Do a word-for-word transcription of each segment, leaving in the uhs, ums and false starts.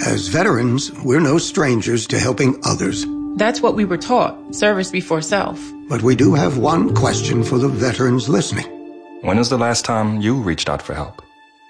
As veterans, we're no strangers to helping others. That's what we were taught, service before self. But we do have one question for the veterans listening. When is the last time you reached out for help?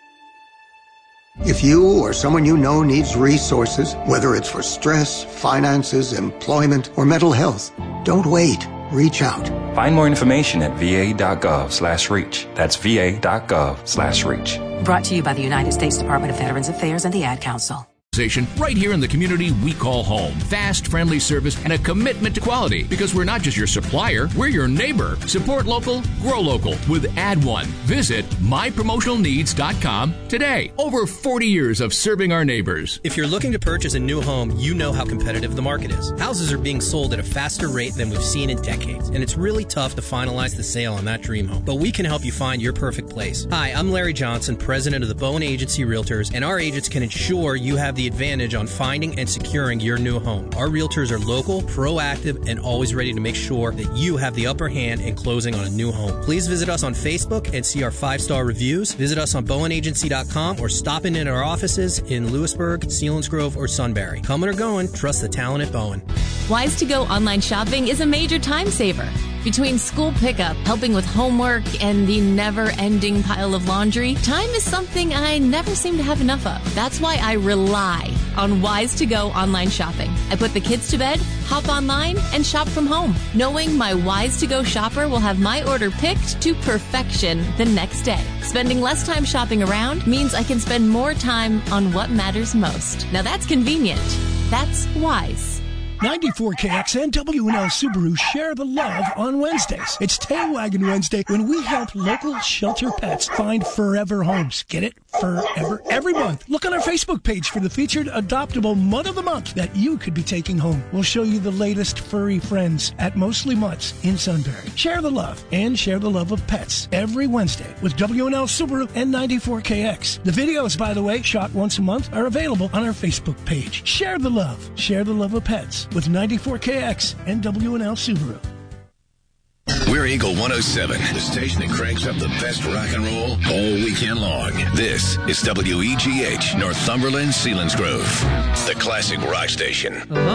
If you or someone you know needs resources, whether it's for stress, finances, employment, or mental health, don't wait. Reach out. Find more information at va.gov slash reach. That's va.gov slash reach. Brought to you by the United States Department of Veterans Affairs and the Ad Council. Right here in the community we call home. Fast, friendly service and a commitment to quality. Because we're not just your supplier, we're your neighbor. Support local, grow local with Ad One. Visit my promotional needs dot com today. Over forty years of serving our neighbors. If you're looking to purchase a new home, you know how competitive the market is. Houses are being sold at a faster rate than we've seen in decades, and it's really tough to finalize the sale on that dream home. But we can help you find your perfect place. Hi, I'm Larry Johnson, president of the Bowen Agency Realtors, and our agents can ensure you have the advantage on finding and securing your new home. Our realtors are local, proactive, and always ready to make sure that you have the upper hand in closing on a new home. Please visit us on Facebook and see our five-star reviews. Visit us on bowen agency dot com or stop in at our offices in Lewisburg, Selinsgrove, or Sunbury. Coming or going, trust the talent at Bowen. Wise to Go online shopping is a major time saver. Between school pickup, helping with homework, and the never-ending pile of laundry, time is something I never seem to have enough of. That's why I rely on Wise to Go online shopping. I put the kids to bed, hop online, and shop from home, knowing my Wise to Go shopper will have my order picked to perfection the next day. Spending less time shopping around means I can spend more time on what matters most. Now that's convenient. That's Wise. ninety-four K X and W N L Subaru share the love on Wednesdays. It's Tail Wagon Wednesday when we help local shelter pets find forever homes. Get it? Forever. Every month. Look on our Facebook page for the featured adoptable Mutt of the Month that you could be taking home. We'll show you the latest furry friends at Mostly Mutts in Sunbury. Share the love and share the love of pets every Wednesday with W N L Subaru and ninety-four K X. The videos, by the way, shot once a month, are available on our Facebook page. Share the love. Share the love of pets with ninety-four K X and W N L Subaru. We're Eagle one oh seven, the station that cranks up the best rock and roll all weekend long. This is W E G H, Northumberland, Selinsgrove, the classic rock station.